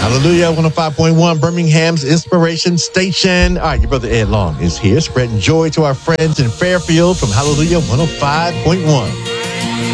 Hallelujah 105.1, Birmingham's Inspiration Station. All right, your brother Ed Long is here, spreading joy to our friends in Fairfield from Hallelujah 105.1.